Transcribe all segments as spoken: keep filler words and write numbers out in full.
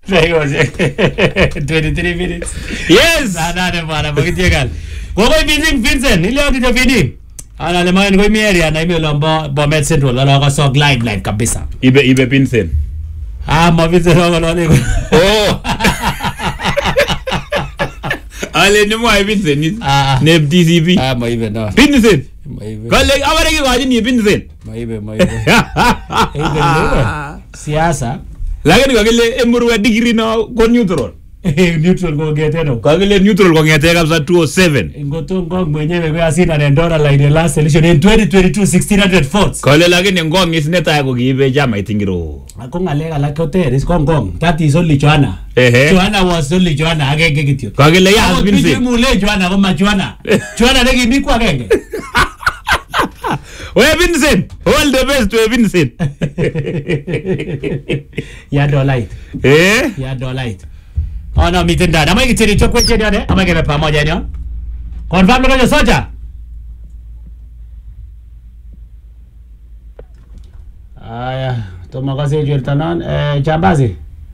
twenty-three minutes. Yes, ana bwana bakitie gal. Gogo Vincent Vincent ile ndio vidi. Ana le maana ngoi area na ime lomba Bomet Central ala ka so glide live kabisa. Ibe ibe Vincent. Ah, mo Vincent ngalo ni. Oh. Ale ni mo Vincent ni. Ah. Ne D C P. Ah, mo ibe no. Vincent. Mo ibe. Kale aware ki waji ni Vincent. Mo ibe mo ibe. Ibe siasa. Lakini kagile emurwa degree no go neutral. Neutral go gete no. Kagile neutral go ngete kabisa two oh seven. Ngoto ngong mwenyewe kwa asina na ndora la ile last election in twenty twenty-two sixteen hundred votes. Kale lakini ngong isneta yako kiibe chama itingiro. Ako ngalega la kote is ngong ngong. That is only Joanna. Ehe. Joanna was only Joanna agenge kityo. Kagile ya has been said. Ako mule Joanna kama Joanna. Joanna legi mikwa agenge. We Vincent, all the best we Vincent. Ya dolite. Eh? Ya dolite. Oh no, mitenda. Ama ikitiri chokwe chedi ade, ama kebe pamoja nyo. Confirm loko soja. Aya, toma kasi jirtanan eh jambazi.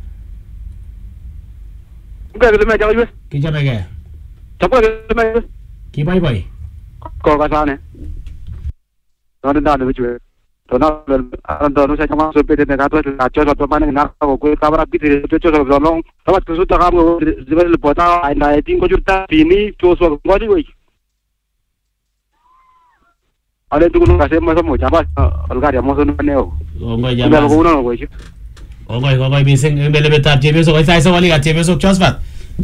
Kagile me jawe. Kijamege. Chapwa me. Ki bye bye. Ko kasane. Don't know which way. Don't know. I don't know. I can't so pay the gato. I just got to manage now. Go cover up the pictures of the long. I was to talk about the pota and I think what you tap me to so body way. I don't know. I said, my son, I'll get a motion now. Oh, my God. Oh, my God. I'm missing a little bit of James. So I saw only a James of Chosvat.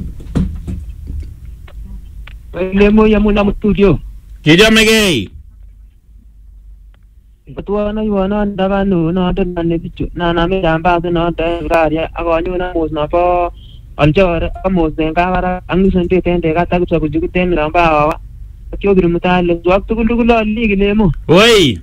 Lemo Yamuna studio. Kijamege. Betua na yuana ndavanu na tena ne bichu na na me amba na ta raria agonyo na mos na po aljor amos den kavara angu sente tende ka ta ku ku ten ramba wa kyo biru mutale zwak tu lu lu ligi lemo oi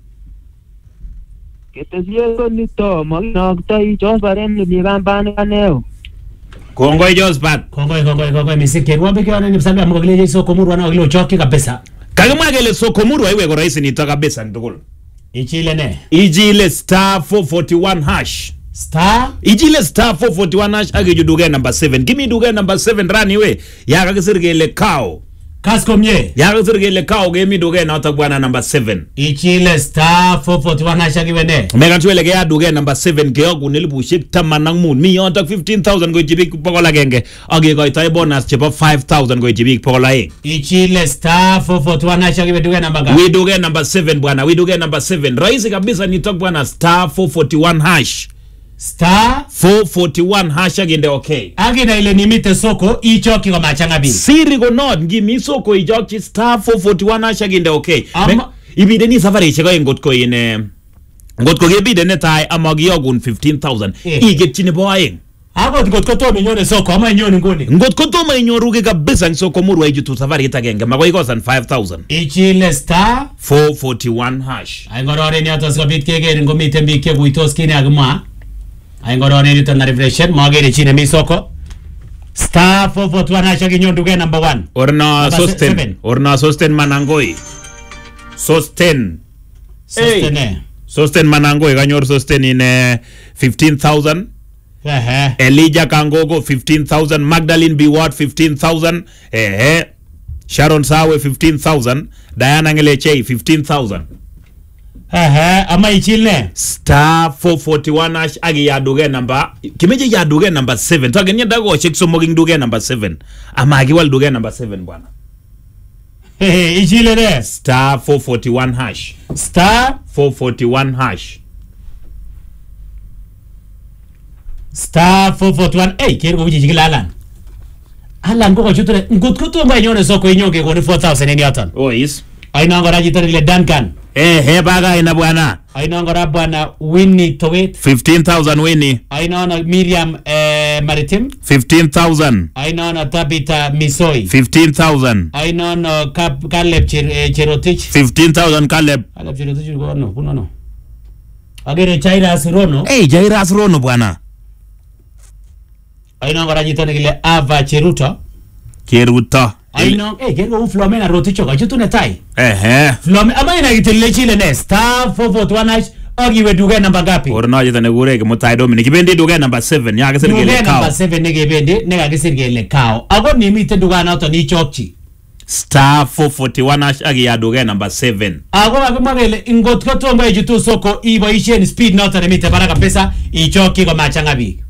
ketezio ko ni to mo na ta I jos baren ni gamba na neo Kongoi Jospat. Kongoi kongoi kongoi misike ngombe kwa ni msabe amgile soko muru na ile choki kabisa. Kagama gele soko muru aiwe ko rais ni taka kabisa ndugul. Ichile ne. Ijile star four forty-one hash. Star? Ijile star four forty-one hash age juduge number seven. Give me duge number seven rani we. Ya kakisirgele kao. Kasko mye. Ya kakisirgele kao ge mi duge na otakwana number seven. Ichile star four forty-one hash age wene. Mega chwele ge ya duge number seven ge ogu nilibushik tamanang moon. Mi otak fifteen thousand go jibik pokola genge. Age go itai bonus chepa five thousand go jibik pokola e. Ichile star four forty-one hash age duge number ga. We duge number seven bwana. We duge number seven. Raisi kabisa ni tok bwana star four forty-one hash. Star four forty-one hash agende okay. Agina ile nimite soko ichoki kwa machanga bi. Siri go not ngimi soko ichoki star four forty-one hash agende okay. Ama ibide ni safari chego ngot ko ine ngot ko gebide ne tai amagi ogun fifteen thousand. Eh. Iget chini bo aeng. Ako ngot ko to minyone soko ama nyoni ngoni. Ngot ko to manyoruge kabisa soko muru ayitu safari itagenge magoi kosan five thousand. Ichile star four forty-one hash. Ay ngorore ni atos ko bitke ngomite mbike buitos kini agma. Ay ngorone ni tana reflection magere chine mi soko star four forty-one hash age nyonduge number one. Orna sosten. Orna sosten manangoi. Sosten. Sosten. Hey. Sosten manangoi kanyor sosten in uh, fifteen thousand. Eh. Elijah Kangogo fifteen thousand. Magdalene Biwat fifteen thousand. Eh. Sharon Sawe fifteen thousand. Diana Ngeleche fifteen thousand. Eh. Ama ichile star four forty-one hash agi ya duge number kimeje ya duge number seven. To agenya dago check so moging duge number seven. Ama agi wal duge number seven bwana. Eh. Ichile ne star four forty-one hash. Star four forty-one hash. Star four forty-one. Hey, kero uji jigila alan. Alan ko chutre ngut kutu mba nyone soko inyoke ko four thousand eni atan. Oh yes. Aina ngora jitari le Duncan. Eh he baga ina bwana. Aina ngora bwana Winnie Towet fifteen thousand Winnie. Aina na Miriam eh Maritim fifteen thousand. Aina na Tabitha Misoi fifteen thousand. Aina na Caleb Cherotich fifteen thousand Caleb. Caleb Cherotich ko no kuno no. Agere Jairus Rono. Eh Jairus Rono bwana. Aina ngora jitani kile Ava Cheruta. Cheruta. Aina eh kero Flomena Roticho ka chutune tai. Eh eh. Flome ama ina gitele chile ne star four forty-one hash Ogiwe duket number ngapi? Orno jeta ne gure ke Mutai Dominic. Kibendi duket number seven. Ya kasir kele Duket kao. number seven nekebendi nekakisir kele kao. Ako nimiten dukanoton ichokchi. Star four forty-one hash agi ya duket number seven. Ako kakimwa kele ingot ko tombo ichutu soko iboisien speed noton nemiten barak kabisa ichokchi komachanga biik.